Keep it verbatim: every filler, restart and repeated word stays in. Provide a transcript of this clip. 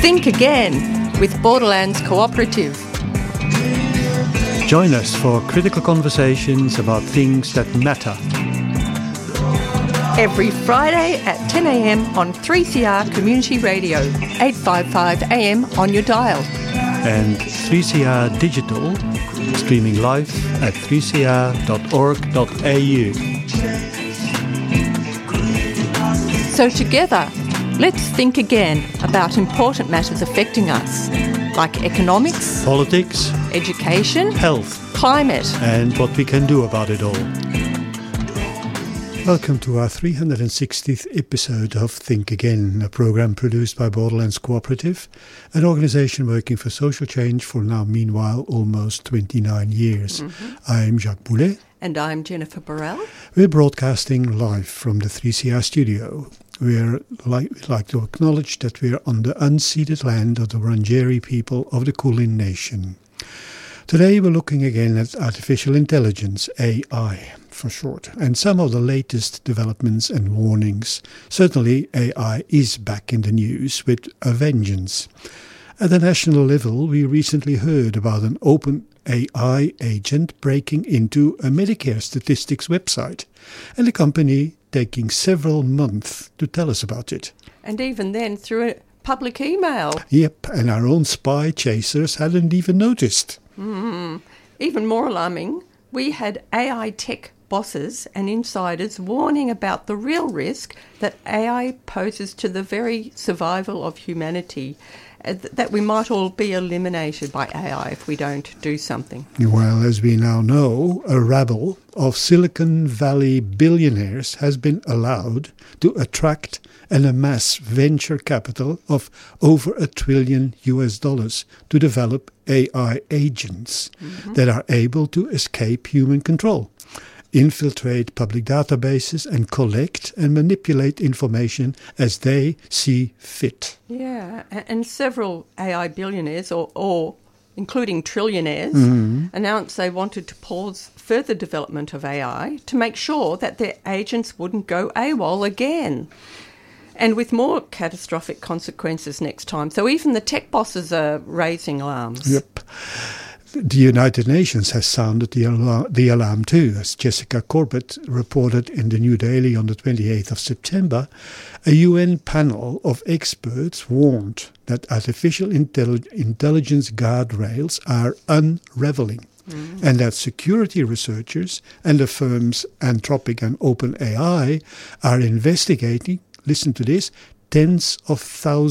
Think Again with Borderlands Cooperative. Join us for critical conversations about things that matter. Every Friday at ten a.m. on three C R Community Radio, eight fifty-five A M on your dial. And three C R Digital, streaming live at three c r dot org dot a u. So together, let's think again about important matters affecting us, like economics, Politics, education, health, climate, and what we can do about it all. Welcome to our three hundred sixtieth episode of Think Again, a program produced by Borderlands Cooperative, an organisation working for social change for now, meanwhile, almost twenty-nine years. Mm-hmm. I'm Jacques Boulet. And I'm Jennifer Burrell. We're broadcasting live from the three C R studio. We're like, we'd like to acknowledge that we're on the unceded land of the Wurundjeri people of the Kulin Nation. Today we're looking again at artificial intelligence, A I for short, and some of the latest developments and warnings. Certainly A I is back in the news with a vengeance. At the national level, we recently heard about an open A I agent breaking into a Medicare statistics website, and the company taking several months to tell us about it. And even then through a public email. Yep, and our own spy chasers hadn't even noticed. Mm. Even more alarming, we had A I tech bosses and insiders warning about the real risk that A I poses to the very survival of humanity, uh, th- that we might all be eliminated by A I if we don't do something. Well, as we now know, a rabble of Silicon Valley billionaires has been allowed to attract and amass venture capital of over a trillion U S dollars to develop A I agents mm-hmm. that are able to escape human control, infiltrate public databases, and collect and manipulate information as they see fit. Yeah, and several A I billionaires, or, or including trillionaires, mm-hmm. announced they wanted to pause further development of A I to make sure that their agents wouldn't go AWOL again, and with more catastrophic consequences next time. So even the tech bosses are raising alarms. Yep. The United Nations has sounded the alarm, the alarm too, as Jessica Corbett reported in the New Daily on the twenty-eighth of September. A U N panel of experts warned that artificial intelli- intelligence guardrails are unraveling, mm. and that security researchers and the firms Anthropic and OpenAI are investigating, listen to this, tens of thousands